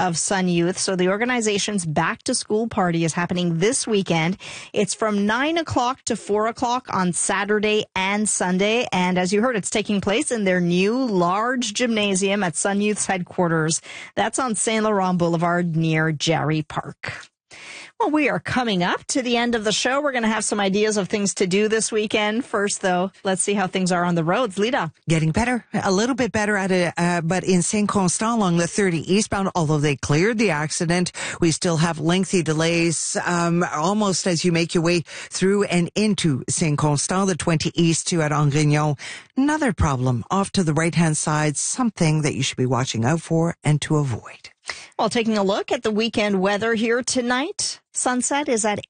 of Sun Youth. So the organization's back to school party is happening this weekend. It's from 9 o'clock to 4 o'clock on Saturday and Sunday. And as you heard, it's taking place in their new large gymnasium at Sun Youth's headquarters. That's on Saint Laurent Boulevard near Jarry Park. Well, we are coming up to the end of the show. We're going to have some ideas of things to do this weekend. First, though, let's see how things are on the roads. Lita. Getting better, a little bit better at it, but in Saint Constant along the 30 eastbound, although they cleared the accident, we still have lengthy delays almost as you make your way through and into Saint Constant, the 20 east to at Angrignon. Another problem off to the right-hand side, something that you should be watching out for and to avoid. Well, taking a look at the weekend weather here tonight, sunset is at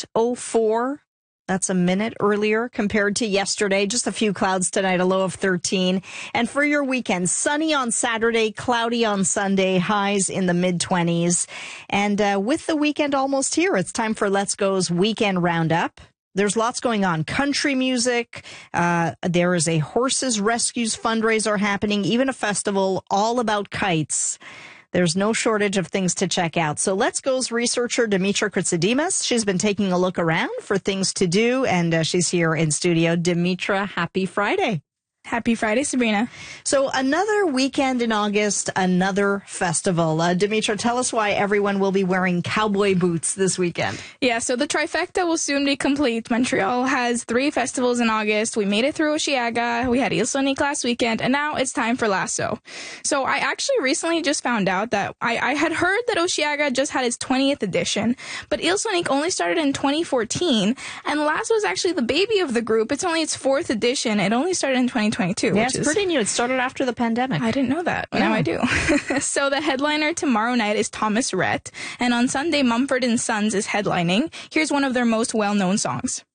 8:04. That's a minute earlier compared to yesterday. Just a few clouds tonight, a low of 13. And for your weekend, sunny on Saturday, cloudy on Sunday, highs in the mid-20s. And with the weekend almost here, it's time for Let's Go's Weekend Roundup. There's lots going on. Country music. There is a horses rescues fundraiser happening, even a festival all about kites. There's no shortage of things to check out. So Let's Go's researcher, Dimitra Kritsidimos, she's been taking a look around for things to do, and she's here in studio. Dimitra, happy Friday. Happy Friday, Sabrina. So another weekend in August, another festival. Dimitra, tell us why everyone will be wearing cowboy boots this weekend. Yeah, so the trifecta will soon be complete. Montreal has 3 festivals in August. We made it through Osheaga. We had Ile Sonique last weekend, and now it's time for Lasso. So I actually recently just found out that I had heard that Osheaga just had its 20th edition, but Ile Sonique only started in 2014, and Lasso is actually the baby of the group. It's only its 4th edition. It only started in 2022. Yeah, it's pretty new. It started after the pandemic. I didn't know that. Now I do. So the headliner tomorrow night is Thomas Rhett, and on Sunday, Mumford & Sons is headlining. Here's one of their most well-known songs.